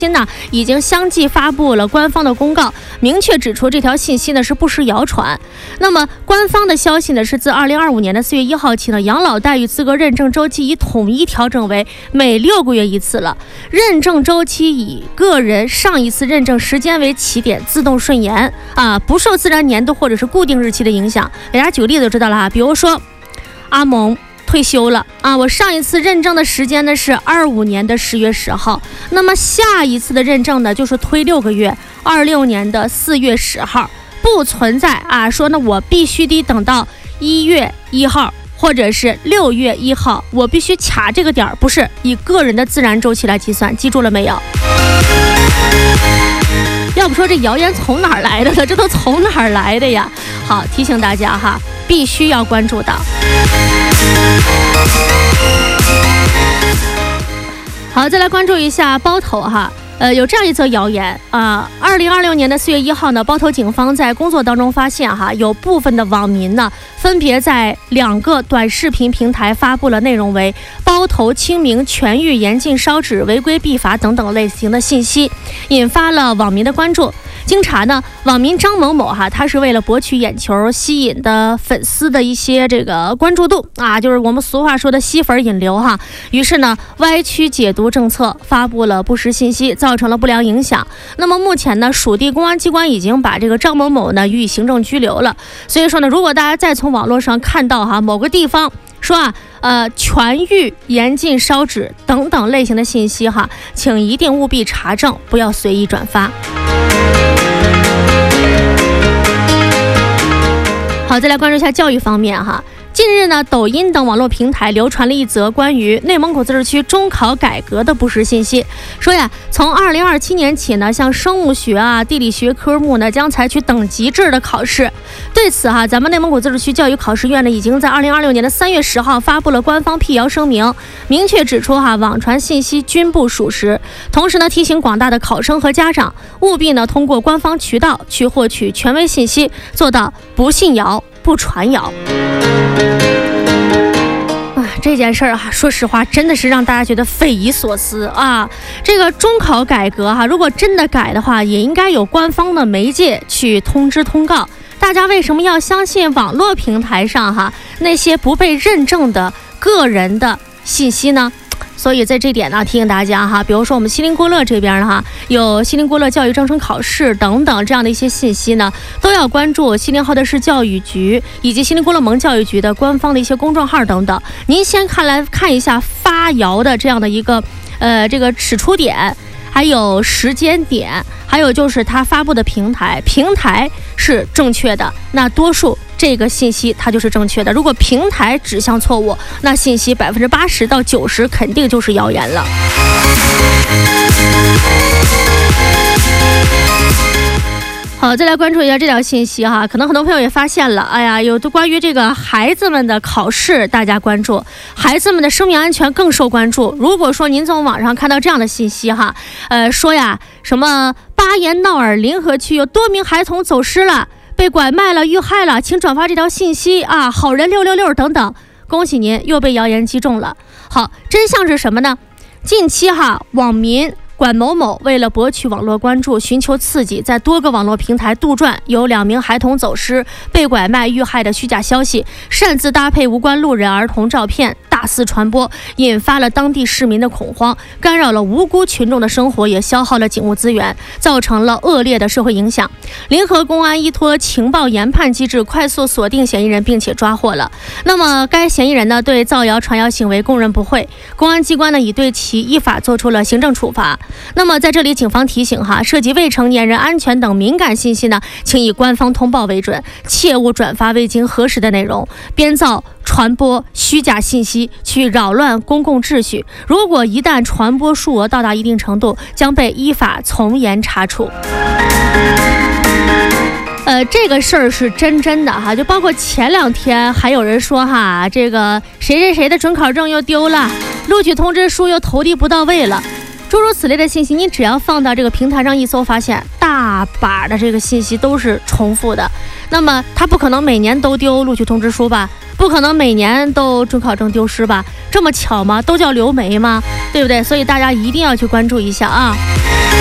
呢已经相继发布了官方的公告，明确指出这条信息呢是不实谣传。那么官方的消息呢是自2025年的4月1号起呢，养老待遇资格认证周期已统一调整为每6个月一次了，认证周期以个人上一次认证时间为起点，自动顺延不受自然年度或者是固定日期的影响。给大家举个例子就知道了比如说阿蒙退休了我上一次认证的时间呢是25年的10月10号，那么下一次的认证呢就是推6个月，26年的4月10号，不存在说呢我必须得等到1月1号或者是6月1号，我必须卡这个点，不是以个人的自然周期来计算，记住了没有？要不说这谣言从哪儿来的呢？这都从哪儿来的呀？好，提醒大家必须要关注到。好，再来关注一下包头有这样一则谣言2026年的4月1号呢，包头警方在工作当中发现有部分的网民呢分别在2个短视频平台发布了内容为包头清明全域严禁烧纸违规必罚等等类型的信息，引发了网民的关注。经查呢，网民张某某他是为了博取眼球，吸引的粉丝的一些这个关注度就是我们俗话说的吸粉引流于是呢歪曲解读政策，发布了不实信息，造成了不良影响。那么目前呢，属地公安机关已经把这个张某某呢予以行政拘留了。所以说呢，如果大家再从网络上看到某个地方说全域严禁烧纸等等类型的信息请一定务必查证，不要随意转发。好，再来关注一下教育方面近日呢，抖音等网络平台流传了一则关于内蒙古自治区中考改革的不实信息，说从2027年起呢，像生物学地理学科目呢将采取等级制的考试。对此咱们内蒙古自治区教育考试院呢已经在2026年的3月10号发布了官方辟谣声明，明确指出网传信息均不属实，同时呢提醒广大的考生和家长务必呢通过官方渠道去获取权威信息，做到不信谣不传谣。这件事说实话真的是让大家觉得匪夷所思这个中考改革如果真的改的话，也应该有官方的媒介去通知通告。大家为什么要相信网络平台上那些不被认证的个人的信息呢？所以在这点呢，提醒大家比如说我们锡林郭勒这边呢有锡林郭勒教育招生考试等等这样的一些信息呢，都要关注锡林浩特市教育局以及锡林郭勒盟教育局的官方的一些公众号等等。您先看一下发谣的这样的一个这个始出点，还有时间点，还有就是他发布的平台是正确的，那多数这个信息它就是正确的。如果平台指向错误，那信息80%到90%肯定就是谣言了。好，再来关注一下这条信息可能很多朋友也发现了，有关于这个孩子们的考试，大家关注，孩子们的生命安全更受关注。如果说您从网上看到这样的信息说什么巴彦淖尔临河区有多名孩童走失了，被拐卖了，遇害了，请转发这条信息好人666等等，恭喜您又被谣言击中了。好，真相是什么呢？近期网民管某某为了博取网络关注，寻求刺激，在多个网络平台杜撰有2名孩童走失、被拐卖、遇害的虚假消息，擅自搭配无关路人儿童照片，大肆传播，引发了当地市民的恐慌，干扰了无辜群众的生活，也消耗了警务资源，造成了恶劣的社会影响。临河公安依托情报研判机制，快速锁定嫌疑人，并且抓获了。那么该嫌疑人呢，对造谣传谣行为供认不讳，公安机关呢已对其依法作出了行政处罚。那么在这里警方提醒涉及未成年人安全等敏感信息呢，请以官方通报为准，切勿转发未经核实的内容，编造传播虚假信息去扰乱公共秩序。如果一旦传播数额到达一定程度，将被依法从严查处。这个事儿是真的就包括前2天还有人说这个谁的准考证又丢了，录取通知书又投递不到位了，诸如此类的信息，你只要放到这个平台上一搜，发现大把的这个信息都是重复的。那么他不可能每年都丢录取通知书吧，不可能每年都准考证丢失吧，这么巧吗？都叫留美吗？对不对？所以大家一定要去关注一下